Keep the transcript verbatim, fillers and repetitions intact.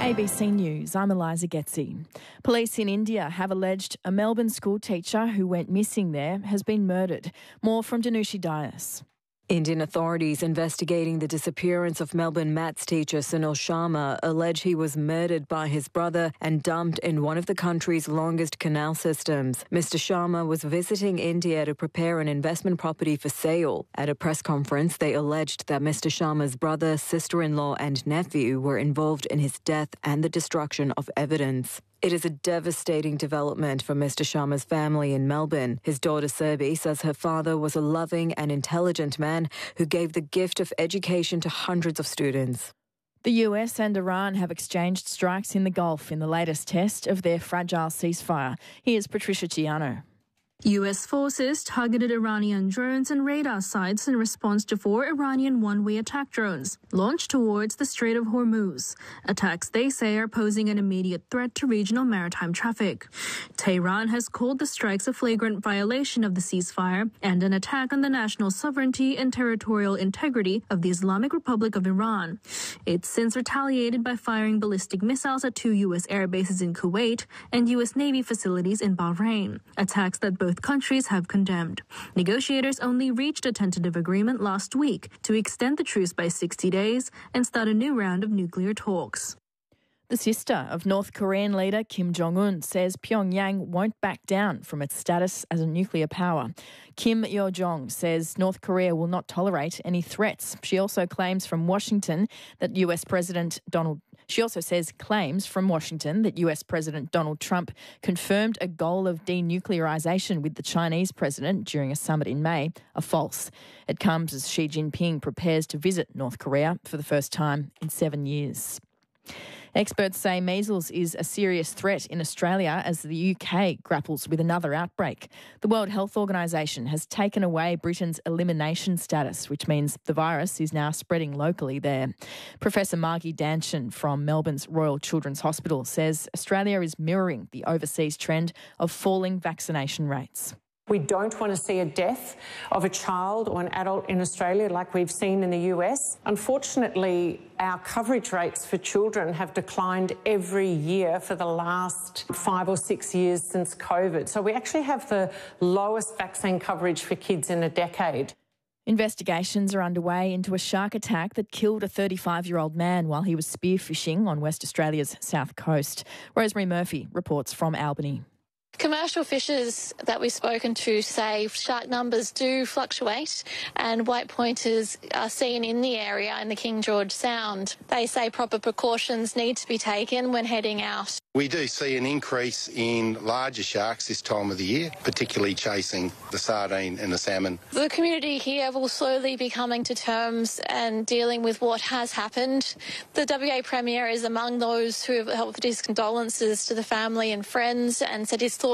A B C News, I'm Eliza Getzi. Police in India have alleged a Melbourne school teacher who went missing there has been murdered. More from Danushi Dias. Indian authorities investigating the disappearance of Melbourne maths teacher Sunil Sharma allege he was murdered by his brother and dumped in one of the country's longest canal systems. Mister Sharma was visiting India to prepare an investment property for sale. At a press conference, they alleged that Mister Sharma's brother, sister-in-law and nephew were involved in his death and the destruction of evidence. It is a devastating development for Mister Sharma's family in Melbourne. His daughter Surbi says her father was a loving and intelligent man who gave the gift of education to hundreds of students. The U S and Iran have exchanged strikes in the Gulf in the latest test of their fragile ceasefire. Here's Patricia Giano. U S forces targeted Iranian drones and radar sites in response to four Iranian one-way attack drones launched towards the Strait of Hormuz. Attacks they say are posing an immediate threat to regional maritime traffic. Tehran has called the strikes a flagrant violation of the ceasefire and an attack on the national sovereignty and territorial integrity of the Islamic Republic of Iran. It's since retaliated by firing ballistic missiles at two U S air bases in Kuwait and U S Navy facilities in Bahrain, attacks that both countries have condemned. Negotiators only reached a tentative agreement last week to extend the truce by sixty days and start a new round of nuclear talks. The sister of North Korean leader Kim Jong-un says Pyongyang won't back down from its status as a nuclear power. Kim Yo-jong says North Korea will not tolerate any threats. She also claims from Washington that U S President Donald She also says claims from Washington that U S President Donald Trump confirmed a goal of denuclearisation with the Chinese president during a summit in May are false. It comes as Xi Jinping prepares to visit North Korea for the first time in seven years. Experts say measles is a serious threat in Australia as the U K grapples with another outbreak. The World Health Organisation has taken away Britain's elimination status, which means the virus is now spreading locally there. Professor Margie Danchin from Melbourne's Royal Children's Hospital says Australia is mirroring the overseas trend of falling vaccination rates. We don't want to see a death of a child or an adult in Australia like we've seen in the U S. Unfortunately, our coverage rates for children have declined every year for the last five or six years since COVID. So we actually have the lowest vaccine coverage for kids in a decade. Investigations are underway into a shark attack that killed a thirty-five-year-old man while he was spearfishing on West Australia's south coast. Rosemary Murphy reports from Albany. Commercial fishers that we've spoken to say shark numbers do fluctuate and white pointers are seen in the area in the King George Sound. They say proper precautions need to be taken when heading out. We do see an increase in larger sharks this time of the year, particularly chasing the sardine and the salmon. The community here will slowly be coming to terms and dealing with what has happened. The W A Premier is among those who have helped with his condolences to the family and friends and said his